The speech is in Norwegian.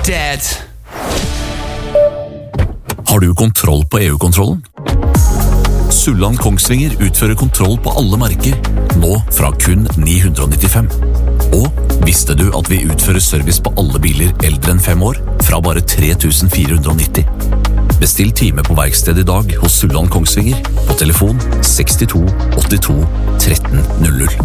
dead. Har du kontroll på EU-kontrollen? Sulland Kongsvinger utfører kontroll på alle merker, nå fra kun 995. Og visste du at vi utfører service på alle biler eldre enn 5 år, fra bare 3490? Bestill time på verksted i dag hos Sulland Kongsvinger, på telefon 62 82 1300.